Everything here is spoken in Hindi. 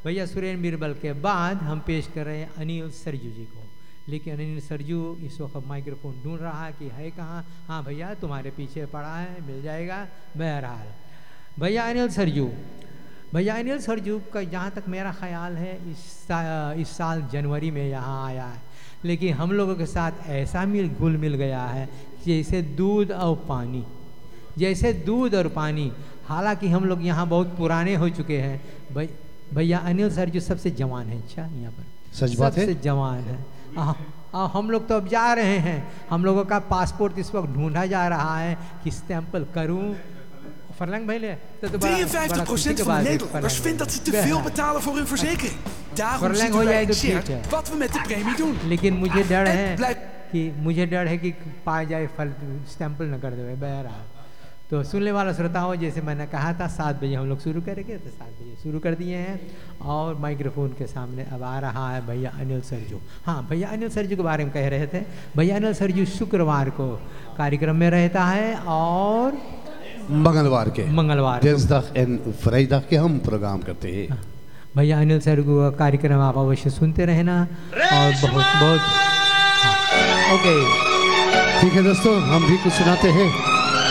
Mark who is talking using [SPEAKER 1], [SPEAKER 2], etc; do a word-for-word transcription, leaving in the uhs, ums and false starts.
[SPEAKER 1] भैया सुरेंद्र बीरबल के बाद हम पेश कर रहे हैं अनिल सरजू जी को। लेकिन अनिल सरजू इस वक्त माइक्रोफोन ढूंढ रहा है कि है कहाँ। हाँ भैया तुम्हारे पीछे पड़ा है, मिल जाएगा। बहरहाल भैया अनिल सरजू, भैया अनिल सरजू का जहाँ तक मेरा ख्याल है इस सा, इस साल जनवरी में यहाँ आया है, लेकिन हम लोगों के साथ ऐसा मिल घुल मिल गया है जैसे दूध और पानी, जैसे दूध और पानी। हालांकि हम लोग यहाँ बहुत पुराने हो चुके हैं। भाई भैया अनिल सरजू सबसे जवान है। अच्छा यहाँ पर
[SPEAKER 2] सच बात है,
[SPEAKER 1] सबसे जवान है। आ, आ, हम लोग तो अब जा रहे हैं, हम लोगों का पासपोर्ट इस वक्त ढूंढा जा रहा है कि स्टैंपल करूं। Verlang bij je?
[SPEAKER 3] drieënvijftig procent van de Nederlanders vindt dat ze te veel betalen voor hun verzekering. Daarom zitten wij in Shared wat we met de premie doen.
[SPEAKER 1] लेकिन मुझे डर है कि मुझे डर है कि पा जाए फल स्टैंपल न कर दे बहरहाल। तो सुनने वाला श्रोताओं, जैसे मैंने कहा था सात बजे हम लोग शुरू करेंगे, तो सात बजे शुरू कर दिए हैं। और माइक्रोफोन के सामने अब आ रहा है भैया अनिल सरजू। हाँ भैया अनिल सरजू के बारे में कह रहे थे। भैया अनिल सरजू शुक्रवार को कार्यक्रम में रहता है और
[SPEAKER 2] मंगलवार के
[SPEAKER 1] मंगलवार
[SPEAKER 2] दिनसdag en vrijdag के हम प्रोग्राम करते हैं।
[SPEAKER 1] भैया अनिल सरजू का कार्यक्रम आप अवश्य सुनते रहना। और बहुत बहुत हाँ, ओके
[SPEAKER 2] ठीक है दोस्तों, हम भी कुछ सुनाते हैं।